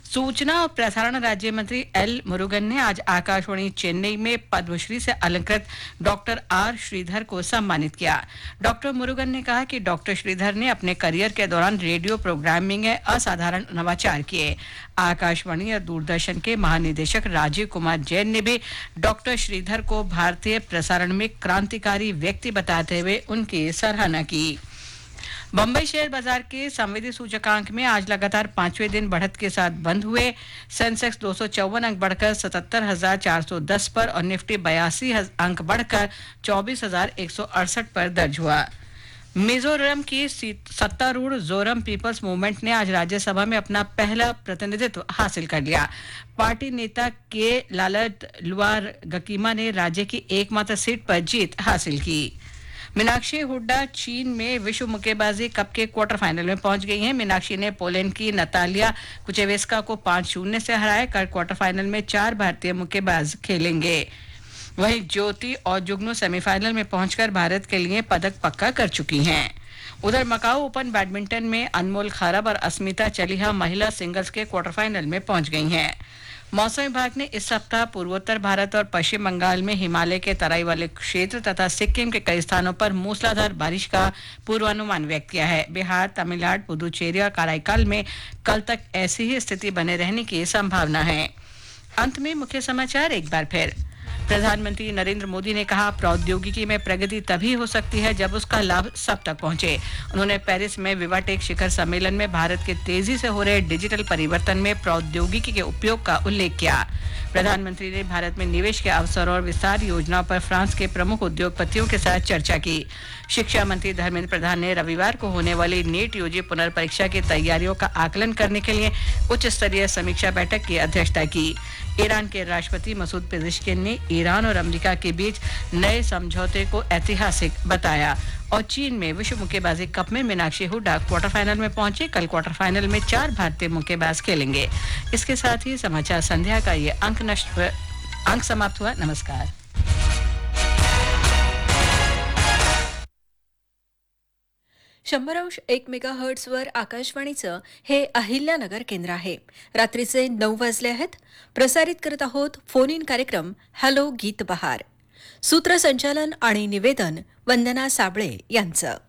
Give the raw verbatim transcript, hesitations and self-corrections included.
सूचना और प्रसारण राज्य मंत्री एल मुरुगन ने आज आकाशवाणी चेन्नई में पद्मश्री से अलंकृत डॉक्टर आर श्रीधर को सम्मानित किया। डॉक्टर मुरुगन ने कहा कि डॉक्टर श्रीधर ने अपने करियर के दौरान रेडियो प्रोग्रामिंग में असाधारण नवाचार किए। आकाशवाणी और दूरदर्शन के महानिदेशक राजीव कुमार जैन ने भी डॉक्टर श्रीधर को भारतीय प्रसारण में क्रांतिकारी व्यक्ति बताते हुए उनकी सराहना की। बम्बई शेयर बाजार के संवेदी सूचकांक में आज लगातार पांचवें दिन बढ़त के साथ बंद हुए। सेंसेक्स दो सौ चौवन अंक बढ़कर सतहत्तर हजार चार सौ दस पर और निफ्टी बयासी अंक बढ़कर चौबीस हजार एक सौ अड़सठ पर दर्ज हुआ। मिजोरम की सत्तारूढ़ जोरम पीपल्स मूवमेंट ने आज राज्यसभा में अपना पहला प्रतिनिधित्व हासिल कर लिया। पार्टी नेता के लालत लुआर गकीमा ने राज्य की एकमात्र सीट पर जीत हासिल की। मीनाक्षी हुड्डा चीन में विश्व मुक्केबाजी कप के क्वार्टर फाइनल में पहुंच गई हैं। मीनाक्षी ने पोलैंड की नतालिया कुचेवेस्का को पांच शून्य से हराया। कल क्वार्टर फाइनल में चार भारतीय मुक्केबाज खेलेंगे। वहीं ज्योति और जुगनू सेमीफाइनल में पहुंचकर भारत के लिए पदक पक्का कर चुकी हैं। उधर मकाऊ ओपन बैडमिंटन में अनमोल खरब और अस्मिता चलिहा महिला सिंगल्स के क्वार्टर फाइनल में पहुंच गई हैं। मौसम विभाग ने इस सप्ताह पूर्वोत्तर भारत और पश्चिम बंगाल में हिमालय के तराई वाले क्षेत्र तथा सिक्किम के कई स्थानों पर मूसलाधार बारिश का पूर्वानुमान व्यक्त किया है। बिहार, तमिलनाडु, पुदुचेरी और कराईकाल में कल तक ऐसी ही स्थिति बने रहने की संभावना है। अंत में मुख्य समाचार एक बार फिर। प्रधानमंत्री नरेंद्र मोदी ने कहा, प्रौद्योगिकी में प्रगति तभी हो सकती है जब उसका लाभ सब तक पहुंचे। उन्होंने पेरिस में विवाटेक शिखर सम्मेलन में भारत के तेजी से हो रहे डिजिटल परिवर्तन में प्रौद्योगिकी के उपयोग का उल्लेख किया। प्रधानमंत्री ने भारत में निवेश के अवसर और विस्तार योजनाओं पर फ्रांस के प्रमुख उद्योगपतियों के साथ चर्चा की। शिक्षा मंत्री धर्मेंद्र प्रधान ने रविवार को होने वाली नीट यूजी पुनर्परीक्षा की तैयारियों का आकलन करने के लिए उच्च स्तरीय समीक्षा बैठक की अध्यक्षता की। ईरान के राष्ट्रपति मसूद पेजिशकिन ने ईरान और अमेरिका के बीच नए समझौते को ऐतिहासिक बताया। और चीन में विश्व मुक्केबाजी कप में मीनाक्षी हुड्डा क्वार्टर फाइनल में पहुंचे। कल क्वार्टर फाइनल में चार भारतीय मुक्केबाज खेलेंगे। इसके साथ ही समाचार संध्या का ये अंक नष्ट अंक समाप्त हुआ। नमस्कार। शंभर अंश एक मेगाहर्ट्झवर आकाशवाणीचं हे अहिल्यानगर केंद्र आहे. रात्रीचे नऊ वाजले आहेत. प्रसारित करत आहोत फोन इन कार्यक्रम हॅलो गीत बहार. सूत्रसंचालन आणि निवेदन वंदना साबळे यांचं.